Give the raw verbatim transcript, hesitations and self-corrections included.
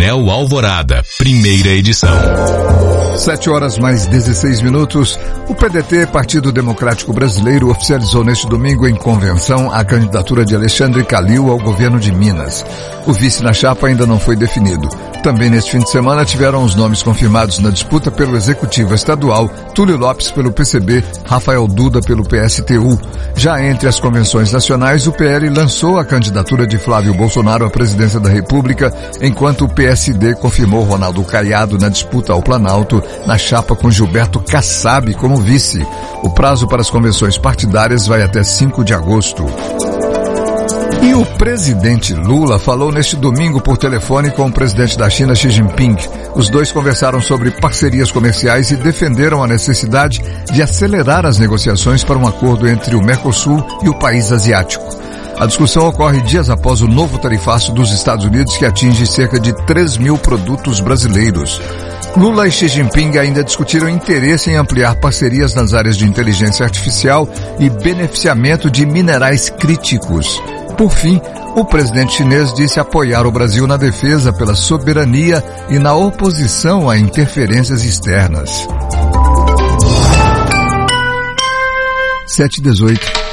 Painel Alvorada, primeira edição. Sete horas mais dezesseis minutos. O P D T, Partido Democrático Brasileiro, oficializou neste domingo em convenção a candidatura de Alexandre Calil ao governo de Minas. O vice na chapa ainda não foi definido. Também neste fim de semana tiveram os nomes confirmados na disputa pelo Executivo Estadual, Túlio Lopes pelo P C B, Rafael Duda pelo P S T U. Já entre as convenções nacionais, o P L lançou a candidatura de Flávio Bolsonaro à presidência da República, enquanto o P S D confirmou Ronaldo Caiado na disputa ao Planalto, na chapa com Gilberto Kassab como vice. O prazo para as convenções partidárias vai até cinco de agosto. E o presidente Lula falou neste domingo por telefone com o presidente da China, Xi Jinping. Os dois conversaram sobre parcerias comerciais e defenderam a necessidade de acelerar as negociações para um acordo entre o Mercosul e o país asiático. A discussão ocorre dias após o novo tarifaço dos Estados Unidos, que atinge cerca de três mil produtos brasileiros. Lula e Xi Jinping ainda discutiram interesse em ampliar parcerias nas áreas de inteligência artificial e beneficiamento de minerais críticos. Por fim, o presidente chinês disse apoiar o Brasil na defesa pela soberania e na oposição a interferências externas. sete e dezoito